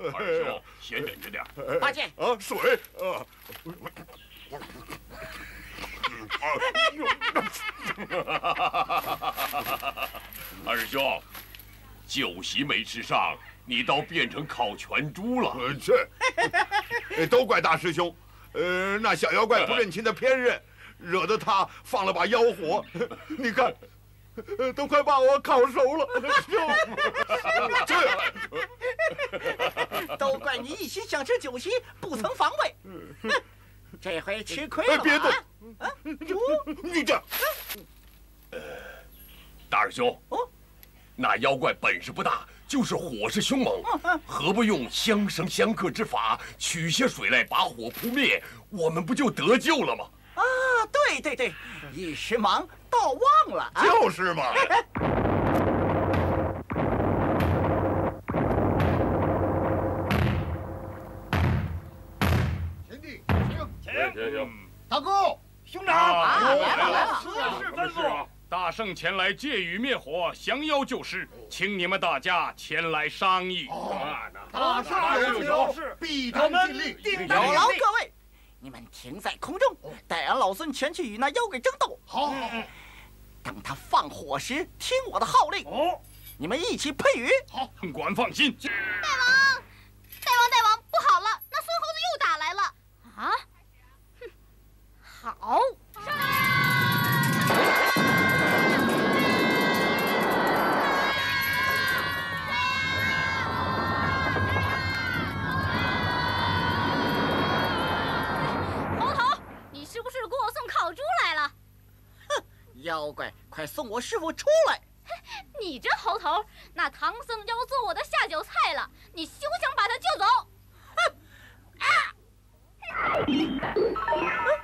二师兄，先忍着点。 八戒啊，水二师兄，酒席没吃上，你倒变成烤全猪了。 都怪大师兄，那小妖怪不认亲的偏任，惹得他放了把妖火。你看，都快把我烤熟了。 都怪你一心想吃酒席，不曾防备。这回吃亏了。 别动！你这， 大师兄，那妖怪本事不大，就是火势凶猛，何不用相生相克之法，取些水来把火扑灭，我们不就得救了吗？ 啊，对，一时忙倒忘了。 就是嘛。 贤弟， 行。 大哥， 兄长， 来了。 是吩咐。大圣前来借雨灭火，降妖救师，请你们大家前来商议。 大圣有求，必当尽力。 有劳各位，你们停在空中，待俺老孙前去与那妖怪争斗。 好。 等他放火时，听我的号令。你们一起配雨。 好， 本官放心。 大王，不好了，那孙猴子又打来了。啊？哼，好。猴头，你是不是给我送烤猪来了？ 哼，妖怪，快送我师傅出来！ 你这猴头，那唐僧要做我的下酒菜了，你休想把他救走！哼！啊！